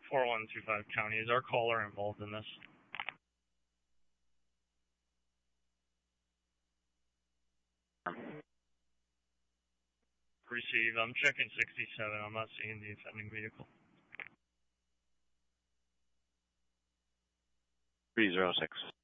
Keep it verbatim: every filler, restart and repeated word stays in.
four one two five County. Is our caller involved in this? Receive. I'm checking sixty-seven. I'm not seeing the offending vehicle. three zero six.